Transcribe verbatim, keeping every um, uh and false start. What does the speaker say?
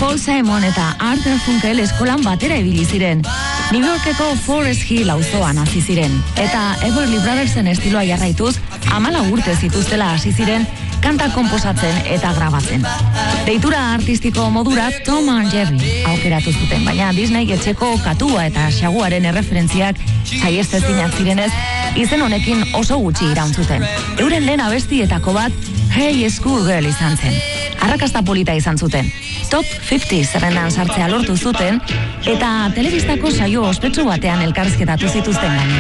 Paul Simon eta Art Garfunkel eskolan batera ibili ziren. New Yorkeko Forest Hill auzoan hasi ziren. Eta Everly Brothersen estiloa jarraituz, hamalau urte zituztela hasi ziren kanta konposatzen eta grabatzen. Deitura artistiko modura Tom and Jerry aukeratu zuten, baina Disney etxeko katua eta xaguaren erreferentziak saihestezinak zirenez, izen honekin oso gutxi iraun zuten. Euren lehen abestietako bat Hey Schoolgirl izan zen. Arrakasta polita izan zuten. Top hamsuna zerrendan sartzea lortu zuten eta telebistako saio ospetsu batean elkarrizketatu zituzten gainera.